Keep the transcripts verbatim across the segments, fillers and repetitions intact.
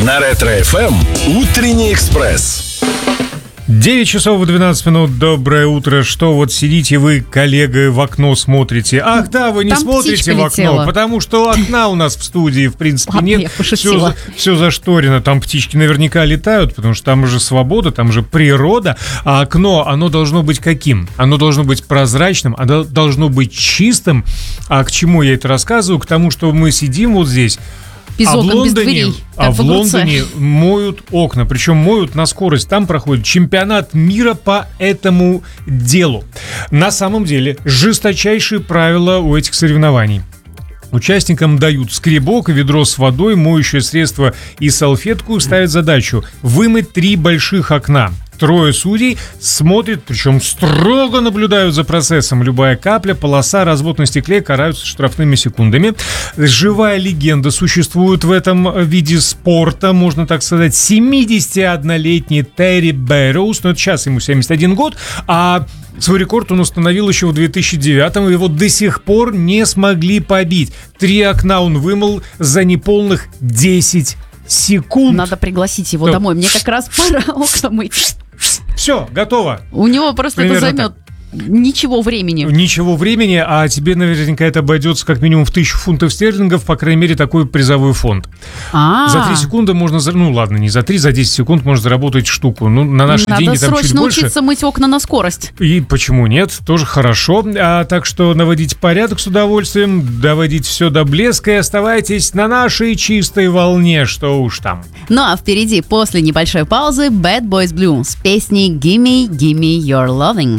На Ретро-эф эм «Утренний экспресс». девять часов и двенадцать минут. Доброе утро. Что вот сидите вы, коллега, в окно смотрите? Ах, да, вы не Там смотрите в окно, летела. потому что окна у нас в студии, в принципе, Ладно, я нет. пошутила. Все, все зашторено. Там птички наверняка летают, потому что там уже свобода, там же природа. А окно, оно должно быть каким? Оно должно быть прозрачным, оно должно быть чистым. А к чему я это рассказываю? К тому, что мы сидим вот здесь. Без а окон, в Лондоне, без дверей, а как в в огурце. Лондоне моют окна, причем моют на скорость. Там проходит чемпионат мира по этому делу. На самом деле жесточайшие правила у этих соревнований. Участникам дают скребок, ведро с водой, моющее средство и салфетку. Ставят задачу вымыть три больших окна. Трое судей смотрят, причем строго наблюдают за процессом. Любая капля, полоса, развод на стекле караются штрафными секундами. Живая легенда существует в этом виде спорта, можно так сказать. семидесятиоднолетний Терри Бэрроуз, но это сейчас ему семьдесят один год, а свой рекорд он установил еще в две тысячи девятом, и его до сих пор не смогли побить. Три окна он вымыл за неполных десять секунд. Надо пригласить его Да. домой. Мне как раз пора окна мыть. Все, готово. У него просто Примерно это займет ничего времени. Ничего времени, а тебе наверняка это обойдется как минимум в тысячу фунтов стерлингов, по крайней мере, такой призовой фонд. А, За три секунды можно, за- ну ладно, не за три, за десять секунд можно заработать штуку. Ну, на наши Надо деньги там чуть срочно больше. учиться мыть окна на скорость. И почему нет? Тоже хорошо. А, так что наводите порядок с удовольствием, доводите все до блеска и оставайтесь на нашей чистой волне, что уж там. Ну а впереди, после небольшой паузы, Bad Boys Blue с песней «Gimme, Gimme Your Loving».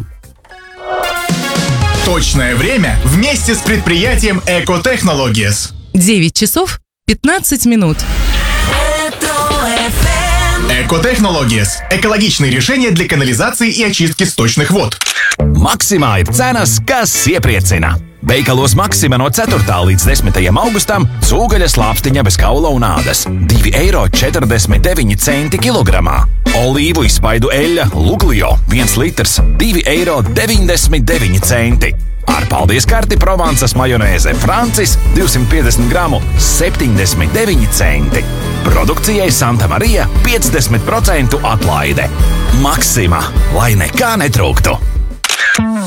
Точное время вместе с предприятием Eco Technologies. девять часов пятнадцать минут. Eco Technologies – экологичные решения для канализации и очистки сточных вод. Maksimā ir cenas, kas iepriecina. Veikalos Maksima no ceturtā līdz desmitajam augustam cūgaļas lāpstiņa bez kaula un ādas – divi eiro četrdesmit deviņi centi kilogramā. Olīvu izspaidu eļļa Luglio viens litrs – divi eiro deviņdesmit deviņi centi. Ar paldies karti Provansas majonēze Francis divsimt piecdesmit gramu septiņdesmit deviņi centi. Produkcijai Santa Marija piecdesmit procentu atlaide. Maksima, lai nekā netrūktu!